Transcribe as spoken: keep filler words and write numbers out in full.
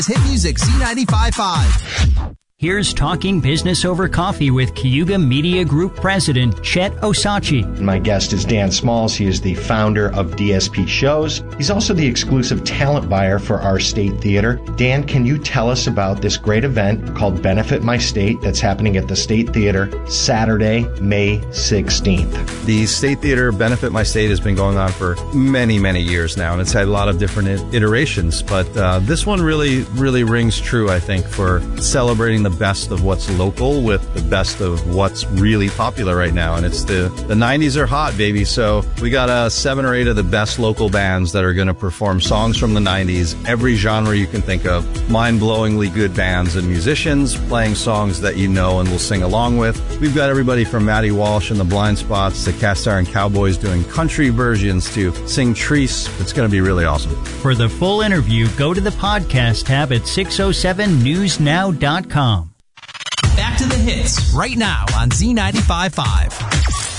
Hit Music Z ninety-five point five. Here's Talking Business Over Coffee with Cayuga Media Group President Chet Osachi. My guest is Dan Smalls. He is the founder of D S P Shows. He's also the exclusive talent buyer for our state theater. Dan, can you tell us about this great event called Benefit My State that's happening at the State Theater Saturday, May sixteenth? The State Theater Benefit My State has been going on for many, many years now, and it's had a lot of different iterations, but uh, this one really, really rings true, I think, for celebrating the best of what's local with the best of what's really popular right now. And it's the the nineties are hot, baby. So we got uh, seven or eight of the best local bands that are going to perform songs from the nineties, every genre you can think of, mind-blowingly good bands and musicians playing songs that you know and will sing along with. We've got everybody from Matty Walsh and the Blind Spots to Cast Iron Cowboys doing country versions to Sing Treese. It's going to be really awesome. For the full interview, go to the podcast tab at six oh seven news now dot com. Back to the hits right now on Z ninety-five point five.